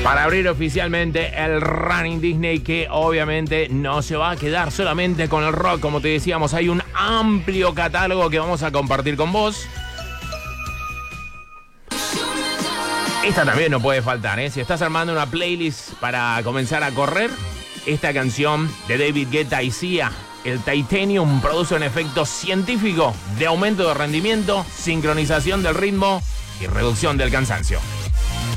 Para abrir oficialmente el Running Disney, que obviamente no se va a quedar solamente con el rock. Como te decíamos, hay un amplio catálogo que vamos a compartir con vos. Esta también no puede faltar, ¿eh? Si estás armando una playlist para comenzar a correr, esta canción de David Guetta y Sia, el Titanium, produce un efecto científico de aumento de rendimiento, sincronización del ritmo y reducción del cansancio.